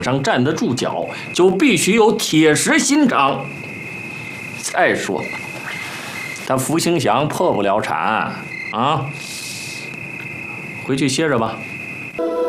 上站得住脚，就必须有铁石心肠。再说，他福兴祥破不了产啊，回去歇着吧。